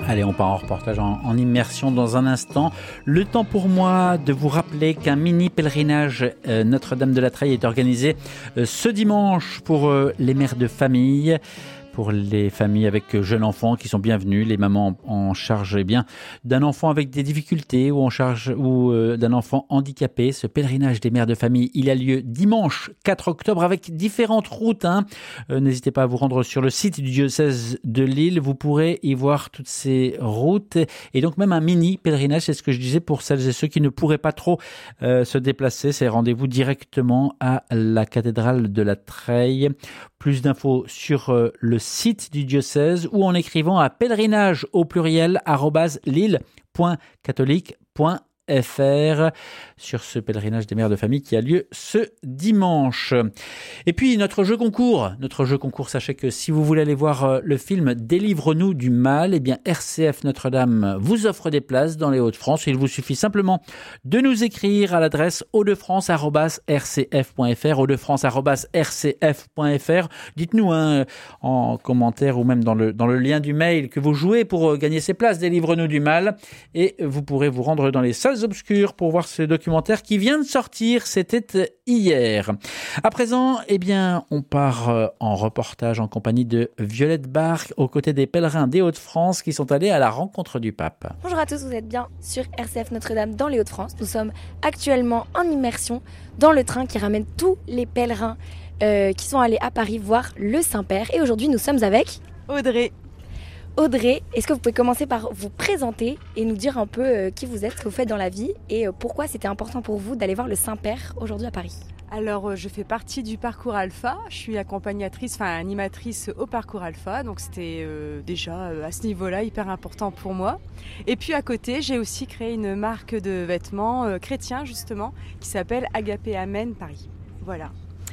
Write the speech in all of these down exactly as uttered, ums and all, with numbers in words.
Allez, on part en reportage en, en immersion dans un instant. Le temps pour moi de vous rappeler qu'un mini pèlerinage euh, Notre-Dame de la Treille est organisé euh, ce dimanche pour euh, les mères de famille. Pour les familles avec jeunes enfants qui sont bienvenus, les mamans en charge eh bien d'un enfant avec des difficultés ou en charge ou euh, d'un enfant handicapé. Ce pèlerinage des mères de famille, il a lieu dimanche quatre octobre avec différentes routes. Hein. Euh, n'hésitez pas à vous rendre sur le site du diocèse de Lille. Vous pourrez y voir toutes ces routes et donc même un mini pèlerinage. C'est ce que je disais pour celles et ceux qui ne pourraient pas trop euh, se déplacer. C'est rendez-vous directement à la cathédrale de la Treille. Plus d'infos sur euh, le site du diocèse ou en écrivant à pèlerinage au pluriel arobase lille point catholique point f r sur ce pèlerinage des mères de famille qui a lieu ce dimanche. Et puis notre jeu concours, notre jeu concours, sachez que si vous voulez aller voir le film Délivre-nous du mal, eh bien R C F Notre-Dame vous offre des places dans les Hauts-de-France. Il vous suffit simplement de nous écrire à l'adresse hauts-de-france arobase r c f point f r, hauts-de-france arobase r c f point f r. Dites-nous hein, en commentaire ou même dans le, dans le lien du mail que vous jouez pour gagner ces places Délivre-nous du mal et vous pourrez vous rendre dans les salles obscures pour voir ce documentaire qui vient de sortir, c'était hier. À présent, eh bien, on part en reportage en compagnie de Violette Barque aux côtés des pèlerins des Hauts-de-France qui sont allés à la rencontre du pape. Bonjour à tous, vous êtes bien sur R C F Notre-Dame dans les Hauts-de-France. Nous sommes actuellement en immersion dans le train qui ramène tous les pèlerins euh, qui sont allés à Paris voir le Saint-Père. Et aujourd'hui, nous sommes avec Audrey. Audrey, est-ce que vous pouvez commencer par vous présenter et nous dire un peu euh, qui vous êtes, ce que vous faites dans la vie et euh, pourquoi c'était important pour vous d'aller voir le Saint-Père aujourd'hui à Paris? Alors, euh, je fais partie du Parcours Alpha. Je suis accompagnatrice, enfin animatrice au Parcours Alpha. Donc, c'était euh, déjà euh, à ce niveau-là hyper important pour moi. Et puis, à côté, j'ai aussi créé une marque de vêtements euh, chrétiens, justement, qui s'appelle Agapé Amen Paris. Voilà.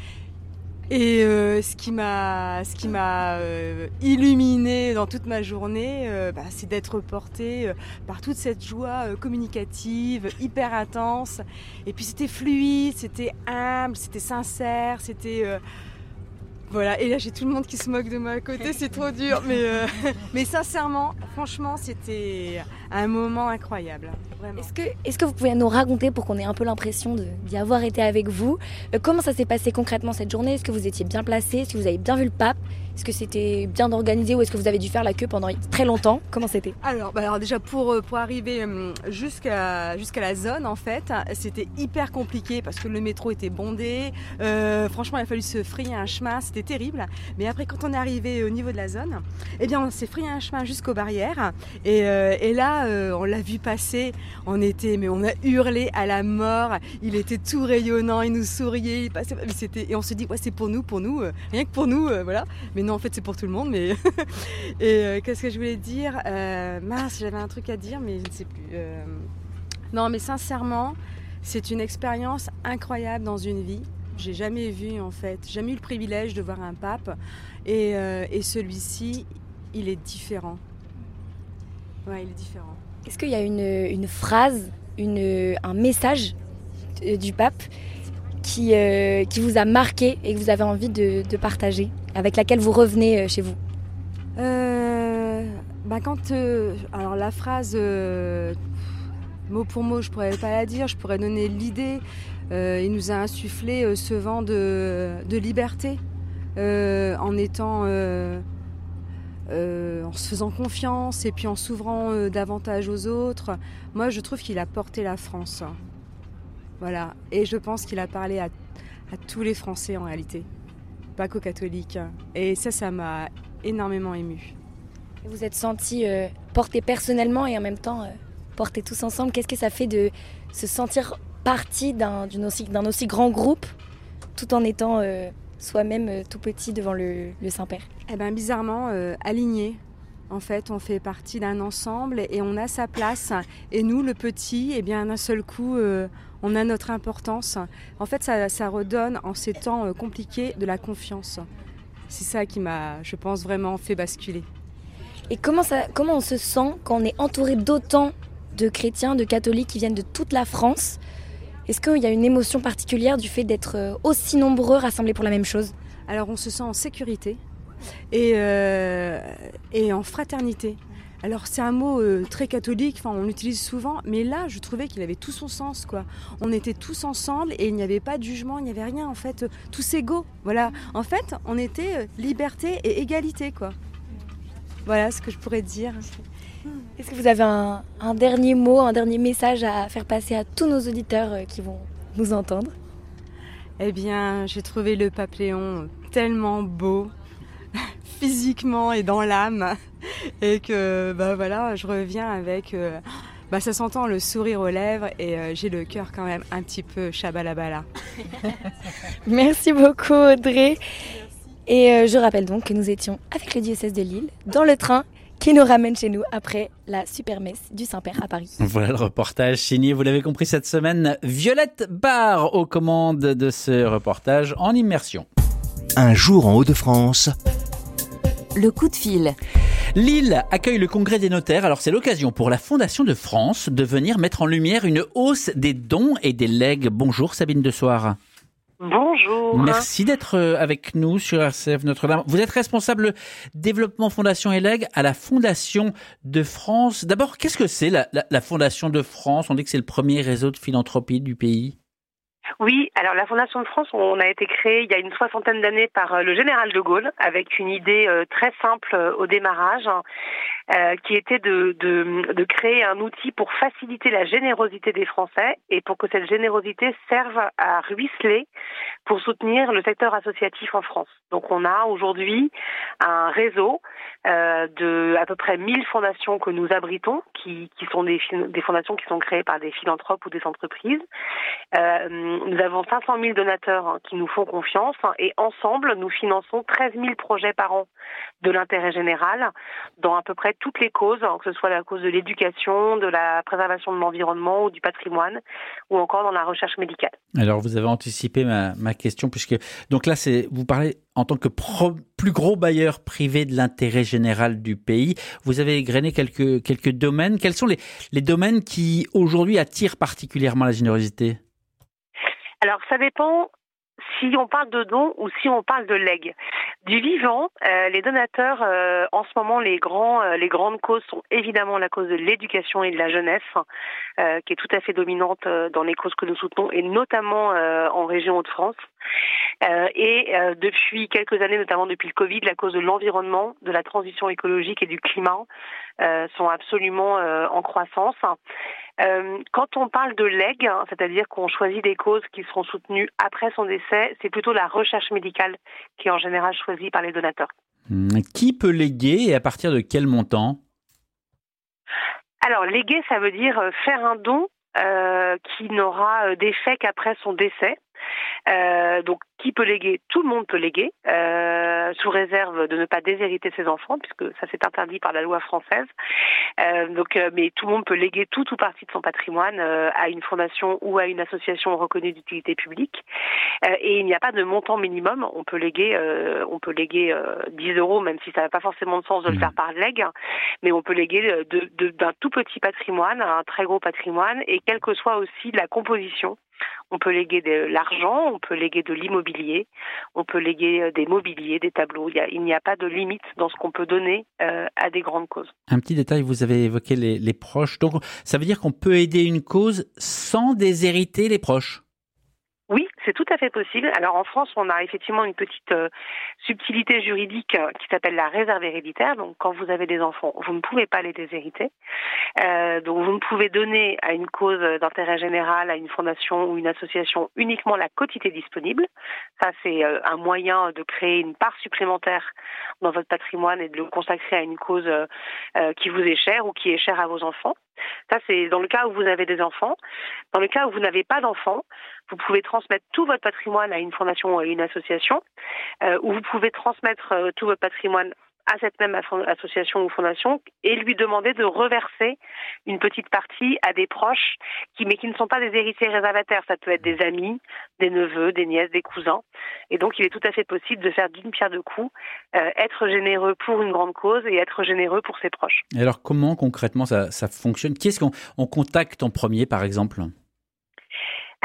Et euh, ce qui m'a, ce qui m'a euh, illuminée dans toute ma journée, euh, bah, c'est d'être portée euh, par toute cette joie euh, communicative, hyper intense. Et puis c'était fluide, c'était humble, c'était sincère, c'était... Euh, voilà, et là j'ai tout le monde qui se moque de moi à côté, c'est trop dur. Mais, euh, mais sincèrement, franchement, c'était un moment incroyable. Vraiment. Est-ce que, est-ce que vous pouvez nous raconter pour qu'on ait un peu l'impression de, d'y avoir été avec vous euh, comment ça s'est passé concrètement cette journée? Est-ce que vous étiez bien placé? Est-ce que vous avez bien vu le pape? Est-ce que c'était bien organisé ou est-ce que vous avez dû faire la queue pendant très longtemps? Comment c'était? Alors, bah alors déjà pour, pour arriver jusqu'à, jusqu'à la zone en fait, c'était hyper compliqué parce que le métro était bondé. Euh, franchement, il a fallu se frayer un chemin, c'était terrible. Mais après, quand on est arrivé au niveau de la zone, eh bien, on s'est frayé un chemin jusqu'aux barrières. Et, euh, et là, euh, on l'a vu passer. On était, mais on a hurlé à la mort. Il était tout rayonnant, il nous souriait, il passait. Mais c'était, et on se dit, ouais, c'est pour nous, pour nous, euh, rien que pour nous, euh, voilà. Mais non, en fait, c'est pour tout le monde. Mais et euh, qu'est-ce que je voulais dire euh, Mince, j'avais un truc à dire, mais je ne sais plus. Euh... Non, mais sincèrement, c'est une expérience incroyable dans une vie. J'ai jamais vu, en fait, jamais eu le privilège de voir un pape. Et, euh, et celui-ci, il est différent. Ouais, il est différent. Est-ce qu'il y a une, une phrase, une, un message du pape qui, euh, qui vous a marqué et que vous avez envie de, de partager, avec laquelle vous revenez chez vous? euh, bah quand, euh, Alors la phrase, euh, mot pour mot, je pourrais pas la dire, je pourrais donner l'idée. Euh, il nous a insufflé euh, ce vent de, de liberté euh, en étant... Euh, Euh, en se faisant confiance et puis en s'ouvrant euh, davantage aux autres. Moi, je trouve qu'il a porté la France. Voilà. Et je pense qu'il a parlé à, à tous les Français en réalité, pas qu'aux catholiques. Et ça, ça m'a énormément émue. Vous êtes sentis euh, portés personnellement et en même temps euh, portés tous ensemble. Qu'est-ce que ça fait de se sentir partie d'un, d'une aussi, d'un aussi grand groupe tout en étant... Euh, soi-même euh, tout petit devant le, le Saint-Père? Eh bien, bizarrement, euh, aligné. En fait, on fait partie d'un ensemble et on a sa place. Et nous, le petit, eh bien, d'un seul coup, euh, on a notre importance. En fait, ça, ça redonne, en ces temps euh, compliqués, de la confiance. C'est ça qui m'a, je pense, vraiment fait basculer. Et comment, ça, comment on se sent quand on est entouré d'autant de chrétiens, de catholiques qui viennent de toute la France? Est-ce qu'il y a une émotion particulière du fait d'être aussi nombreux rassemblés pour la même chose? Alors on se sent en sécurité et, euh, et en fraternité. Alors c'est un mot euh, très catholique, enfin on l'utilise souvent, mais là je trouvais qu'il avait tout son sens quoi. On était tous ensemble et il n'y avait pas de jugement, il n'y avait rien en fait, euh, tous égaux. Voilà, en fait on était euh, liberté et égalité quoi. Voilà ce que je pourrais dire. Est-ce que vous avez un, un dernier mot, un dernier message à faire passer à tous nos auditeurs euh, qui vont nous entendre? Eh bien j'ai trouvé le pape Léon tellement beau, physiquement et dans l'âme. Et que bah voilà, je reviens avec, euh, bah ça s'entend le sourire aux lèvres et euh, j'ai le cœur quand même un petit peu chabalabala. Merci beaucoup Audrey. Et euh, je rappelle donc que nous étions avec le diocèse de Lille dans le train qui nous ramène chez nous après la super messe du Saint-Père à Paris. Voilà le reportage signé, vous l'avez compris cette semaine, Violette Barre aux commandes de ce reportage en immersion. Un jour en Hauts-de-France. Le coup de fil. Lille accueille le congrès des notaires. Alors c'est l'occasion pour la Fondation de France de venir mettre en lumière une hausse des dons et des legs. Bonjour Sabine de Soir. Bonjour. Merci d'être avec nous sur R C F Notre-Dame. Vous êtes responsable développement Fondation et legs à la Fondation de France. D'abord, qu'est-ce que c'est la, la, la Fondation de France? On dit que c'est le premier réseau de philanthropie du pays. Oui, alors la Fondation de France, on a été créée il y a une soixantaine d'années par le général de Gaulle avec une idée très simple au démarrage euh, qui était de, de, de créer un outil pour faciliter la générosité des Français et pour que cette générosité serve à ruisseler pour soutenir le secteur associatif en France. Donc on a aujourd'hui un réseau euh, de à peu près mille fondations que nous abritons, qui, qui sont des, des fondations qui sont créées par des philanthropes ou des entreprises. Euh, nous avons cinq cent mille donateurs qui nous font confiance et ensemble, nous finançons treize mille projets par an de l'intérêt général dans à peu près toutes les causes, que ce soit la cause de l'éducation, de la préservation de l'environnement ou du patrimoine ou encore dans la recherche médicale. Alors vous avez anticipé ma, ma question puisque donc là c'est vous parlez en tant que pro, plus gros bailleur privé de l'intérêt général du pays. Vous avez égrené quelques quelques domaines. Quels sont les les domaines qui aujourd'hui attirent particulièrement la générosité? Alors ça dépend si on parle de dons ou si on parle de legs. Du vivant, euh, les donateurs, euh, en ce moment, les grands, euh, les grandes causes sont évidemment la cause de l'éducation et de la jeunesse, euh, qui est tout à fait dominante euh, dans les causes que nous soutenons, et notamment euh, en région Hauts-de-France. Euh, et euh, depuis quelques années, notamment depuis le Covid, la cause de l'environnement, de la transition écologique et du climat euh, sont absolument euh, en croissance. Euh, quand on parle de legs, hein, c'est-à-dire qu'on choisit des causes qui seront soutenues après son décès, c'est plutôt la recherche médicale qui est en général choisie par les donateurs. Qui peut léguer et à partir de quel montant? Alors, léguer, ça veut dire faire un don euh, qui n'aura d'effet qu'après son décès. Euh, donc, qui peut léguer? Tout le monde peut léguer, euh, sous réserve de ne pas déshériter ses enfants, puisque ça c'est interdit par la loi française. Euh, donc, euh, mais tout le monde peut léguer tout ou partie de son patrimoine euh, à une fondation ou à une association reconnue d'utilité publique. Euh, et il n'y a pas de montant minimum. On peut léguer, euh, on peut léguer euh, dix euros, même si ça n'a pas forcément de sens de le faire par leg, mais on peut léguer de, de, d'un tout petit patrimoine à un très gros patrimoine, et quelle que soit aussi la composition. On peut léguer de l'argent, on peut léguer de l'immobilier, on peut léguer des mobiliers, des tableaux. Il, y a, il n'y a pas de limite dans ce qu'on peut donner euh, à des grandes causes. Un petit détail, vous avez évoqué les, les proches. Donc, ça veut dire qu'on peut aider une cause sans déshériter les proches? Oui, c'est tout à fait possible. Alors en France, on a effectivement une petite euh, subtilité juridique euh, qui s'appelle la réserve héréditaire. Donc quand vous avez des enfants, vous ne pouvez pas les déshériter. Euh, donc vous ne pouvez donner à une cause d'intérêt général, à une fondation ou une association uniquement la quotité disponible. Ça, c'est euh, un moyen de créer une part supplémentaire dans votre patrimoine et de le consacrer à une cause euh, euh, qui vous est chère ou qui est chère à vos enfants. Ça, c'est dans le cas où vous avez des enfants. Dans le cas où vous n'avez pas d'enfants, vous pouvez transmettre tout votre patrimoine à une fondation ou à une association, euh, ou vous pouvez transmettre euh, tout votre patrimoine à cette même association ou fondation et lui demander de reverser une petite partie à des proches, qui, mais qui ne sont pas des héritiers réservataires. Ça peut être des amis, des neveux, des nièces, des cousins. Et donc, il est tout à fait possible de faire d'une pierre deux coups, euh, être généreux pour une grande cause et être généreux pour ses proches. Et alors, comment concrètement ça, ça fonctionne? Qui est-ce qu'on on contacte en premier, par exemple? Alors,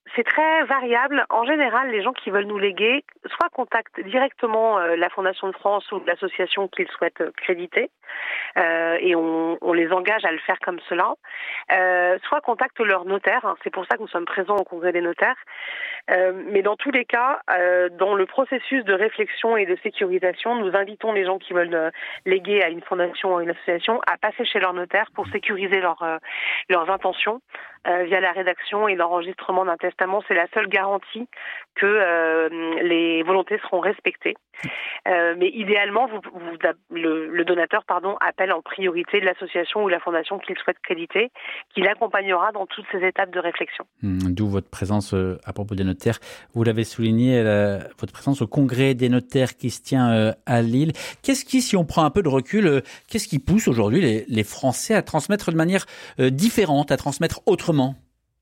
c'est très variable. En général, les gens qui veulent nous léguer, soit contactent directement euh, la Fondation de France ou l'association qu'ils souhaitent euh, créditer, euh, et on, on les engage à le faire comme cela, euh, soit contactent leur notaire. C'est pour ça que nous sommes présents au Congrès des notaires. Euh, mais dans tous les cas, euh, dans le processus de réflexion et de sécurisation, nous invitons les gens qui veulent euh, léguer à une fondation ou à une association à passer chez leur notaire pour sécuriser leur, euh, leurs intentions euh, via la rédaction et l'enregistrement d'un testament. C'est la seule garantie que euh, les volontés seront respectées. Euh, mais idéalement, vous, vous, le, le donateur pardon, appelle en priorité l'association ou la fondation qu'il souhaite créditer, qui l'accompagnera dans toutes ces étapes de réflexion. D'où votre présence euh, à propos des notaires. Vous l'avez souligné, la, votre présence au Congrès des notaires qui se tient euh, à Lille. Qu'est-ce qui, si on prend un peu de recul, euh, qu'est-ce qui pousse aujourd'hui les, les Français à transmettre de manière euh, différente, à transmettre autrement ?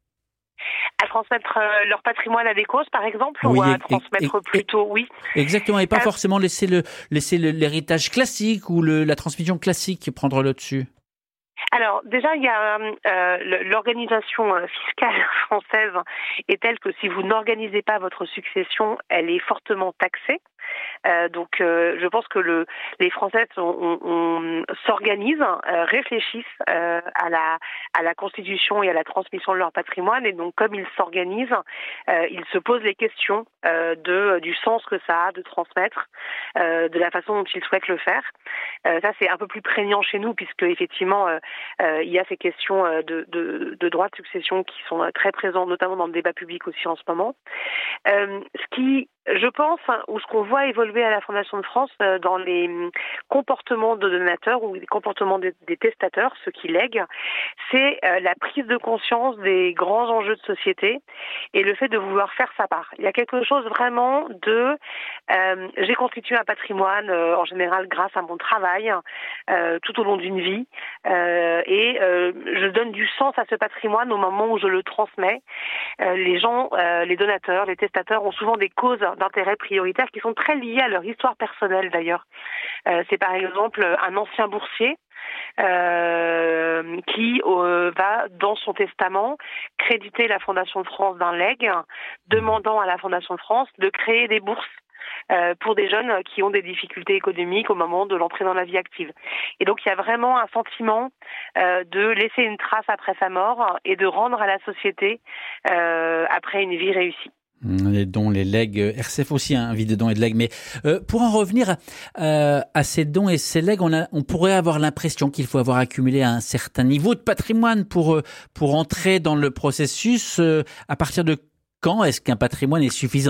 À transmettre euh, leur patrimoine à des causes, par exemple, oui, ou à et, transmettre et, plutôt, oui. Exactement, et pas euh, forcément laisser le laisser le, l'héritage classique ou le, la transmission classique prendre le dessus. Alors déjà, il y a euh, l'organisation fiscale française est telle que si vous n'organisez pas votre succession, elle est fortement taxée. Euh, donc, euh, je pense que le, les Français on, on, on s'organisent, euh, réfléchissent euh, à la à la constitution et à la transmission de leur patrimoine, et donc comme ils s'organisent, euh, ils se posent les questions euh, de du sens que ça a de transmettre, euh, de la façon dont ils souhaitent le faire. Euh, ça, c'est un peu plus prégnant chez nous, puisque effectivement, euh, euh, il y a ces questions de, de, de droit de succession qui sont très présentes, notamment dans le débat public aussi en ce moment. Euh, ce qui Je pense, ou ce qu'on voit évoluer à la Fondation de France dans les comportements de donateurs ou les comportements des, des testateurs, ceux qui lèguent, c'est la prise de conscience des grands enjeux de société et le fait de vouloir faire sa part. Il y a quelque chose vraiment de euh, j'ai constitué un patrimoine euh, en général grâce à mon travail euh, tout au long d'une vie euh, et euh, je donne du sens à ce patrimoine au moment où je le transmets. Euh, les gens, euh, les donateurs, les testateurs ont souvent des causes d'intérêt prioritaires qui sont très liées à leur histoire personnelle d'ailleurs. Euh, c'est par exemple un ancien boursier euh, qui euh, va dans son testament créditer la Fondation de France d'un legs, demandant à la Fondation de France de créer des bourses Euh, pour des jeunes qui ont des difficultés économiques au moment de l'entrée dans la vie active. Et donc il y a vraiment un sentiment euh, de laisser une trace après sa mort et de rendre à la société euh, après une vie réussie. Les dons, les legs, R C F aussi hein, vie de dons et de legs. Mais euh, pour en revenir euh, à ces dons et ces legs, on, a, on pourrait avoir l'impression qu'il faut avoir accumulé un certain niveau de patrimoine pour pour entrer dans le processus. Euh, à partir de quand est-ce qu'un patrimoine est suffisant ?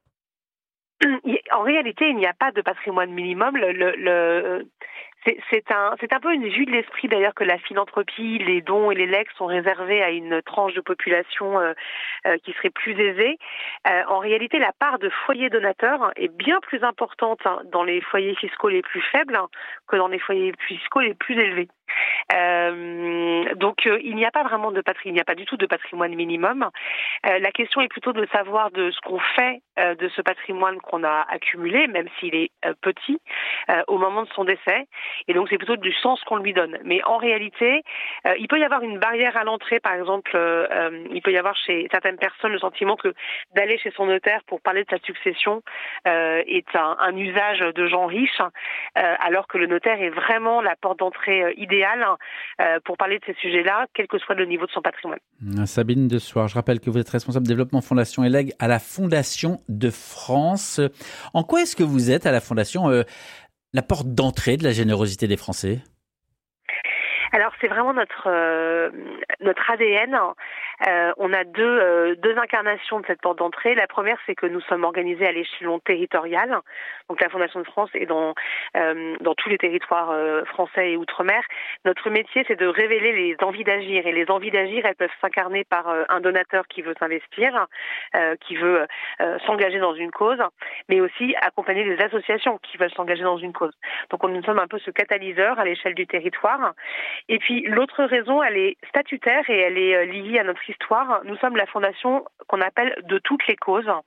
En réalité, il n'y a pas de patrimoine minimum. Le, le, le, c'est, c'est, un, c'est un peu une vue de l'esprit d'ailleurs que la philanthropie, les dons et les legs sont réservés à une tranche de population euh, euh, qui serait plus aisée. Euh, en réalité, la part de foyers donateurs est bien plus importante hein, dans les foyers fiscaux les plus faibles hein, que dans les foyers fiscaux les plus élevés. Euh, donc euh, il n'y a pas vraiment de patrimoine, il n'y a pas du tout de patrimoine minimum. Euh, la question est plutôt de savoir de ce qu'on fait euh, de ce patrimoine qu'on a accumulé, même s'il est euh, petit, euh, au moment de son décès. Et donc c'est plutôt du sens qu'on lui donne. Mais en réalité, euh, il peut y avoir une barrière à l'entrée, par exemple, euh, euh, il peut y avoir chez certaines personnes le sentiment que d'aller chez son notaire pour parler de sa succession euh, est un, un usage de gens riches, euh, alors que le notaire est vraiment la porte d'entrée euh, idéale euh, pour parler de ces sujets-là, quel que soit le niveau de son patrimoine. Sabine Desoir, je rappelle que vous êtes responsable développement Fondation et legs à la Fondation de France. En quoi est-ce que vous êtes à la Fondation euh, la porte d'entrée de la générosité des Français ? Alors c'est vraiment notre euh, notre A D N. Euh, on a deux euh, deux incarnations de cette porte d'entrée. La première, c'est que nous sommes organisés à l'échelon territorial. Donc la Fondation de France est dans euh, dans tous les territoires euh, français et outre-mer. Notre métier, c'est de révéler les envies d'agir. Et les envies d'agir, elles peuvent s'incarner par euh, un donateur qui veut s'investir, euh, qui veut euh, s'engager dans une cause, mais aussi accompagner des associations qui veulent s'engager dans une cause. Donc on, nous sommes un peu ce catalyseur à l'échelle du territoire. Et puis l'autre raison, elle est statutaire et elle est liée à notre histoire. Nous sommes la fondation qu'on appelle de toutes les causes.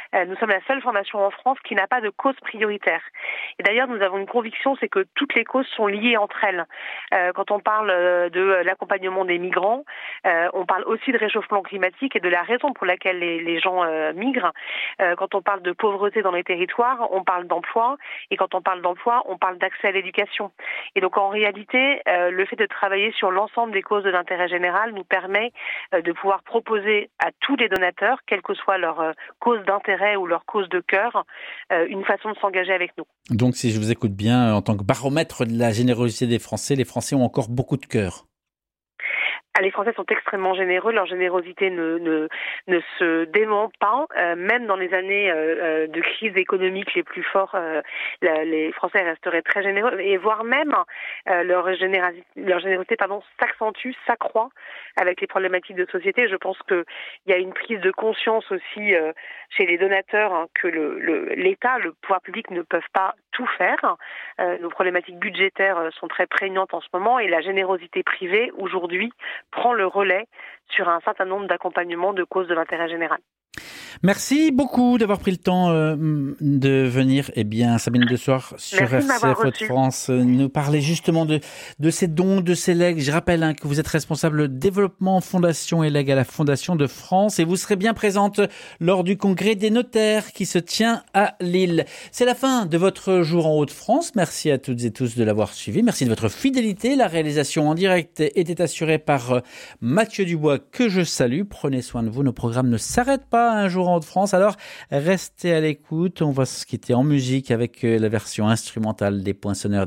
Euh, nous sommes la seule fondation en France qui n'a pas de cause prioritaire. Et d'ailleurs, nous avons une conviction, c'est que toutes les causes sont liées entre elles. Euh, quand on parle de l'accompagnement des migrants, euh, on parle aussi de réchauffement climatique et de la raison pour laquelle les, les gens euh, migrent. Euh, quand on parle de pauvreté dans les territoires, on parle d'emploi. Et quand on parle d'emploi, on parle d'accès à l'éducation. Et donc, en réalité, euh, le fait de travailler sur l'ensemble des causes de l'intérêt général nous permet euh, de pouvoir proposer à tous les donateurs, quelle que soit leur euh, cause d'intérêt ou leur cause de cœur, euh, une façon de s'engager avec nous. Donc, si je vous écoute bien, en tant que baromètre de la générosité des Français, les Français ont encore beaucoup de cœur. Ah, les Français sont extrêmement généreux, leur générosité ne, ne, ne se dément pas, euh, même dans les années euh, de crise économique les plus fortes, euh, la, les Français resteraient très généreux, et voire même euh, leur, générosité, leur générosité pardon, s'accentue, s'accroît avec les problématiques de société. Je pense qu'il y a une prise de conscience aussi euh, chez les donateurs hein, que le, le, l'État, le pouvoir public ne peuvent pas tout faire. Euh, nos problématiques budgétaires sont très prégnantes en ce moment et la générosité privée aujourd'hui prend le relais sur un certain nombre d'accompagnements de causes de l'intérêt général. Merci beaucoup d'avoir pris le temps euh, de venir, eh bien, Sabine Desoir sur Merci R C F Hauts-de-France, euh, nous parler justement de, de ces dons, de ces legs. Je rappelle hein, que vous êtes responsable développement, fondation et legs à la Fondation de France et vous serez bien présente lors du congrès des notaires qui se tient à Lille. C'est la fin de votre jour en Hauts-de-France. Merci à toutes et tous de l'avoir suivi. Merci de votre fidélité. La réalisation en direct était assurée par Mathieu Dubois que je salue. Prenez soin de vous. Nos programmes ne s'arrêtent pas un jour en Haute-France, alors restez à l'écoute. On va se quitter en musique avec la version instrumentale des Poinçonneurs